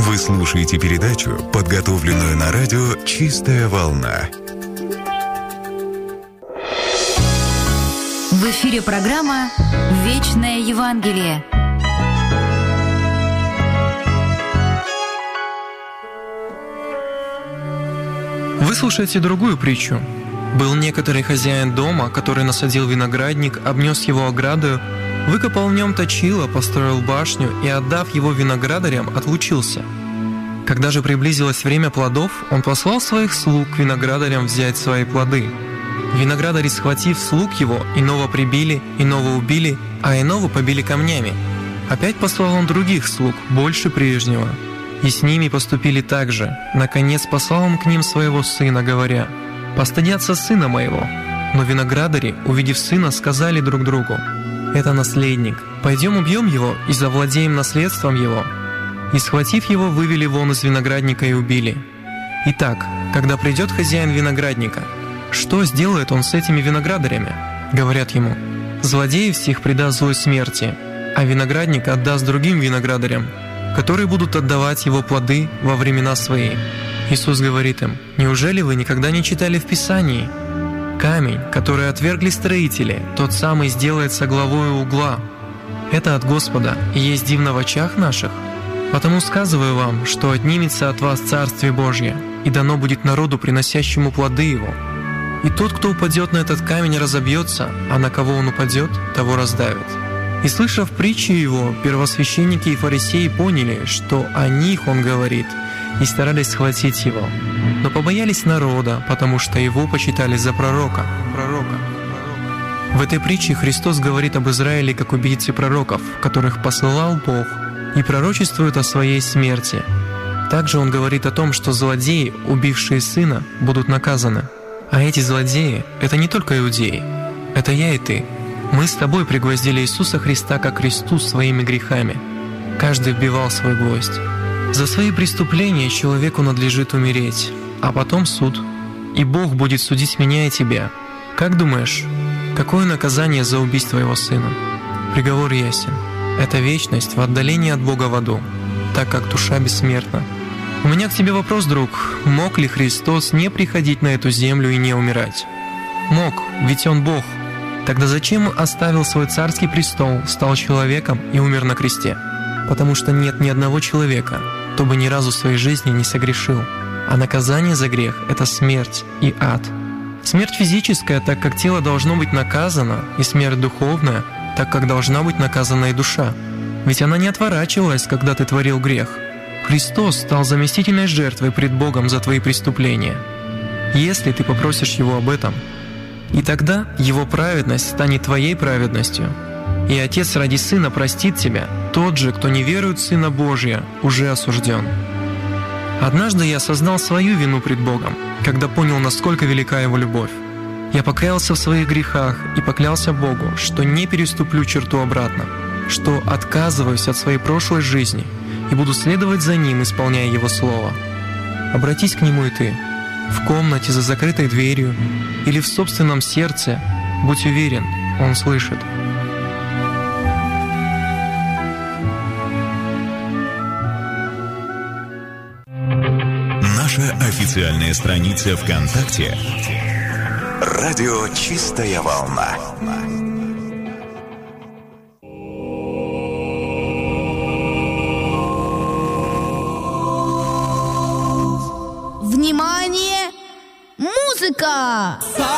Вы слушаете передачу, подготовленную на радио «Чистая волна». В эфире программа «Вечное Евангелие». Вы слушаете другую притчу. Был некоторый хозяин дома, который насадил виноградник, обнес его оградою, выкопал в нем точило, построил башню и, отдав его виноградарям, отлучился. Когда же приблизилось время плодов, он послал своих слуг к виноградарям взять свои плоды. Виноградари, схватив слуг его, иного прибили, иного убили, а иного побили камнями. Опять послал он других слуг, больше прежнего. И с ними поступили так же. Наконец послал он к ним своего сына, говоря: «Постыдятся сына моего». Но виноградари, увидев сына, сказали друг другу: «Это наследник. Пойдем убьем его и завладеем наследством его». И, схватив его, вывели вон из виноградника и убили. Итак, когда придет хозяин виноградника, что сделает он с этими виноградарями? Говорят ему: «Злодеев всех предаст злой смерти, а виноградник отдаст другим виноградарям, которые будут отдавать его плоды во времена свои». Иисус говорит им: «Неужели вы никогда не читали в Писании? Камень, который отвергли строители, тот самый сделается главою угла. Это от Господа и есть дивно в очах наших. Потому сказываю вам, что отнимется от вас Царствие Божье, и дано будет народу, приносящему плоды его. И тот, кто упадет на этот камень, разобьется, а на кого он упадет, того раздавит». И, слышав притчу его, первосвященники и фарисеи поняли, что о них он говорит, и старались схватить его, но побоялись народа, потому что его почитали за пророка. В этой притче Христос говорит об Израиле как убийце пророков, которых посылал Бог, и пророчествует о своей смерти. Также он говорит о том, что злодеи, убившие сына, будут наказаны. А эти злодеи — это не только иудеи, это я и ты. Мы с тобой пригвоздили Иисуса Христа ко кресту своими грехами. Каждый вбивал свой гвоздь. За свои преступления человеку надлежит умереть, а потом суд. И Бог будет судить меня и тебя. Как думаешь, какое наказание за убийство его сына? Приговор ясен. Это вечность в отдалении от Бога в аду, так как душа бессмертна. У меня к тебе вопрос, друг. Мог ли Христос не приходить на эту землю и не умирать? Мог, ведь Он Бог. Тогда зачем оставил свой царский престол, стал человеком и умер на кресте? Потому что нет ни одного человека, кто бы ни разу в своей жизни не согрешил. А наказание за грех – это смерть и ад. Смерть физическая, так как тело должно быть наказано, и смерть духовная, так как должна быть наказана и душа. Ведь она не отворачивалась, когда ты творил грех. Христос стал заместительной жертвой пред Богом за твои преступления. Если ты попросишь Его об этом, и тогда Его праведность станет твоей праведностью, и Отец ради Сына простит тебя. Тот же, кто не верует в Сына Божия, уже осужден. Однажды я осознал свою вину пред Богом, когда понял, насколько велика Его любовь. Я покаялся в своих грехах и поклялся Богу, что не переступлю черту обратно, что отказываюсь от своей прошлой жизни и буду следовать за Ним, исполняя Его Слово. Обратись к Нему и ты. В комнате за закрытой дверью или в собственном сердце, будь уверен, Он слышит. Наша официальная страница ВКонтакте «Радио Чистая волна». Внимание! Музыка!